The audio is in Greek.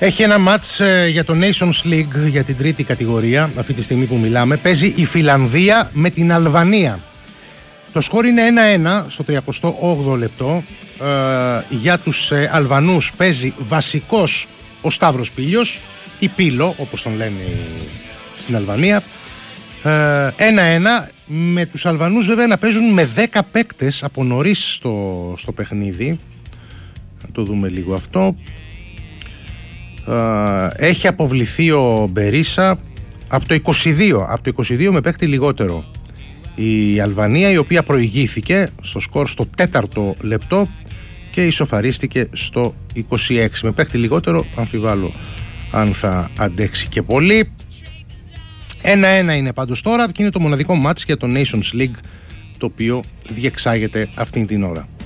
Έχει ένα μάτς για το Nations League για την τρίτη κατηγορία. Αυτή τη στιγμή που μιλάμε παίζει η Φιλανδία με την Αλβανία. Το σκορ είναι 1-1 στο 38ο λεπτό. Για τους Αλβανούς παίζει βασικός ο Σταύρος Πήλιος ή Πύλο όπως τον λένε στην Αλβανία. 1-1 με τους Αλβανούς βέβαια να παίζουν με 10 παίκτες από νωρίς στο παιχνίδι. Να το δούμε λίγο αυτό. Έχει αποβληθεί ο Μπερίσα από το 22 με παίκτη λιγότερο η Αλβανία, η οποία προηγήθηκε στο σκορ στο 4ο λεπτό και ισοφαρίστηκε στο 26 με παίκτη λιγότερο. Αμφιβάλλω αν θα αντέξει και πολύ. 1-1 είναι πάντως τώρα και είναι το μοναδικό μάτς για το Nations League το οποίο διεξάγεται αυτή την ώρα.